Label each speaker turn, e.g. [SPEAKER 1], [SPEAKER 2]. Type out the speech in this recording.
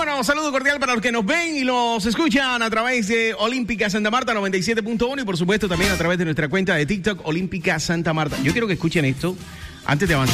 [SPEAKER 1] Bueno, saludo cordial para los que nos ven y los escuchan a través de Olímpica Santa Marta 97.1 y por supuesto también a través de nuestra cuenta de TikTok Olímpica Santa Marta. Yo quiero que escuchen esto antes de avanzar.